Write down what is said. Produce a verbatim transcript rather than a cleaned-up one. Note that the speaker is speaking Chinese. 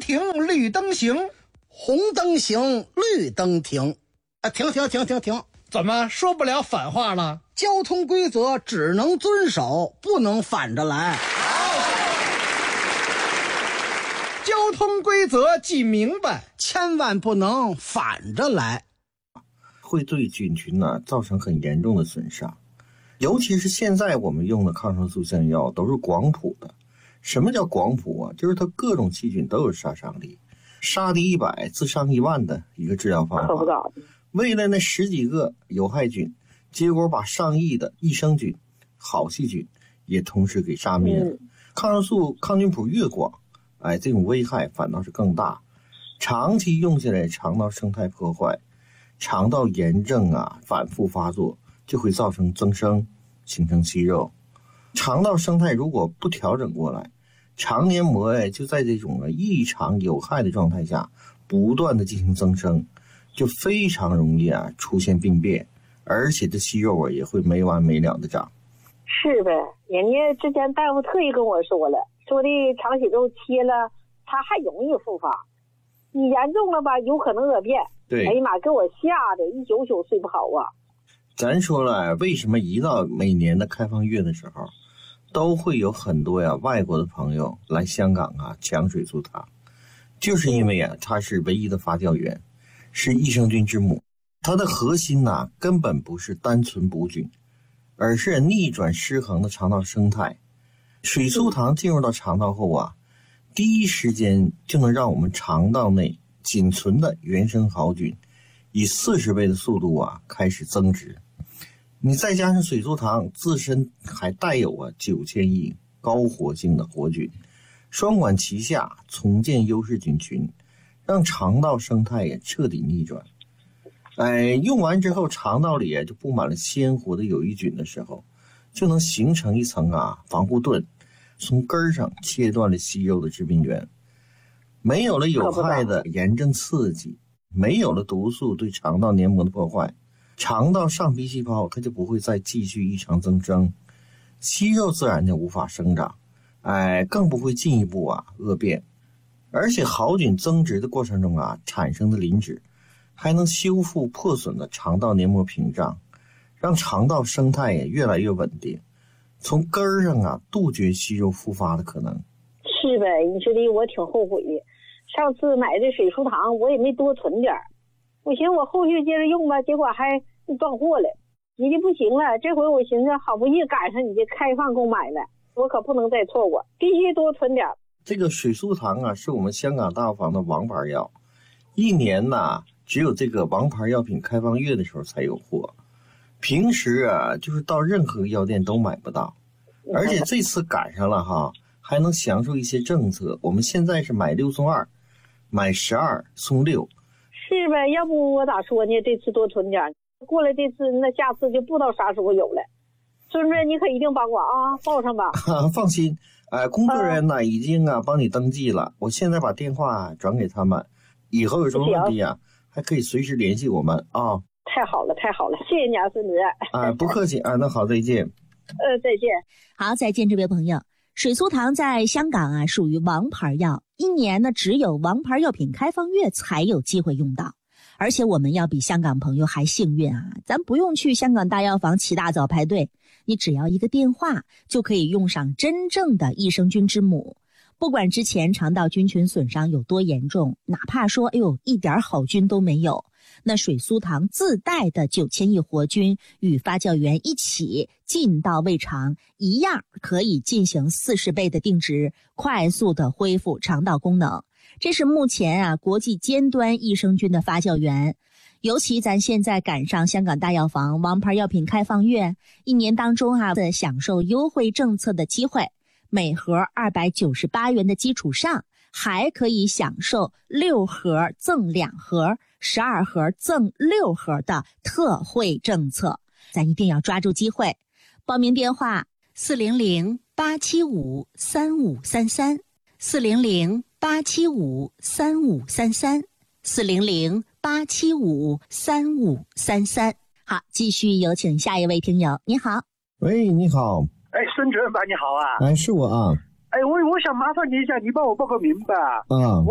停，绿灯行， 红灯行，绿灯停。啊，停停停停停！ 怎么说不了反话了？ 交通规则只能遵守，不能反着来。 交通规则记明白， 千万不能反着来， 会对菌群呢、啊、造成很严重的损伤。尤其是现在我们用的抗生素降药都是广谱的。什么叫广谱啊？就是它各种细菌都有杀伤力，杀敌一百自伤一万的一个治疗方法。为了那十几个有害菌，结果把上亿的益生菌、好细菌也同时给杀灭了。嗯、抗生素抗菌谱越广，哎，这种危害反倒是更大。长期用下来，肠道生态破坏，肠道炎症啊反复发作，就会造成增生，形成息肉。肠道生态如果不调整过来，肠黏膜哎就在这种异常有害的状态下不断的进行增生，就非常容易啊出现病变，而且这息肉啊也会没完没了的长。 是呗，人家之前大夫特意跟我说了，说的肠息肉切了它还容易复发，你严重了吧有可能恶变。 对， 哎呀妈，给我吓得一宿宿睡不好啊。 咱说了，为什么一到每年的开放月的时候都会有很多呀外国的朋友来香港啊抢水素糖，就是因为啊它是唯一的发酵源，是益生菌之母。它的核心呐、啊、根本不是单纯补菌，而是逆转失衡的肠道生态。水素糖进入到肠道后啊，第一时间就能让我们肠道内仅存的原生好菌以四十倍的速度啊开始增殖。你再加上水素糖自身还带有啊九千亿高活性的活菌，双管齐下，重建优势菌群，让肠道生态也彻底逆转。哎，用完之后肠道里就布满了鲜活的有益菌的时候，就能形成一层啊防护盾，从根上切断了息肉的致病源。没有了有害的炎症刺激，没有了毒素对肠道黏膜的破坏，肠道上皮细胞它就不会再继续异常增生，息肉自然就无法生长，哎，更不会进一步啊恶变。而且好菌增殖的过程中啊产生的磷脂，还能修复破损的肠道黏膜屏障，让肠道生态也越来越稳定，从根儿上啊杜绝息肉复发的可能。 是呗，你说的我挺后悔的。上次买的水素糖我也没多存点，我寻思我后续接着用吧，结果还断货了，急的不行了。这回我寻思好不容易赶上你这开放购买了，我可不能再错过，必须多存点。 这个水素糖啊是我们香港大药房的王牌药，一年呢只有这个王牌药品开放月的时候才有货，平时啊就是到任何药店都买不到。而且这次赶上了哈，还能享受一些政策。我们现在是买六送二，买十二送六。 是呗，要不我咋说呢？这次多存点，过了这次那下次就不知道啥时候有了。孙子，你可一定帮我啊，报上吧。 啊、放心，哎、呃，工作人员呢、啊、已经啊帮你登记了，我现在把电话转给他们，以后有什么问题啊，还可以随时联系我们啊。 太好了，太好了，谢谢你啊，孙子。 啊、呃，不客气啊，那好，再见。 呃，再见。 好，再见，这位朋友。水素糖在香港啊属于王牌药，一年呢只有王牌药品开放月才有机会用到。而且我们要比香港朋友还幸运啊，咱不用去香港大药房起大早排队，你只要一个电话就可以用上真正的益生菌之母。不管之前肠道菌群损伤有多严重，哪怕说哎呦一点好菌都没有，那水苏糖自带的九千亿活菌与发酵源一起进到胃肠，一样可以进行四十倍的定植，快速的恢复肠道功能。这是目前啊国际尖端益生菌的发酵源。尤其咱现在赶上香港大药房王牌药品开放月，一年当中啊的享受优惠政策的机会，每盒二百九十八元的基础上，还可以享受六盒赠两盒，十二盒赠六盒的特惠政策，咱一定要抓住机会。报名电话四零零八七五三五三三，四零零八七五三五三三，四零零八七五三五三三。好，继续有请下一位听友。你好。 喂，你好。 哎，孙主任吧，你好啊。 哎，是我啊。 哎，我我想麻烦你一下，你帮我报个名吧。 啊。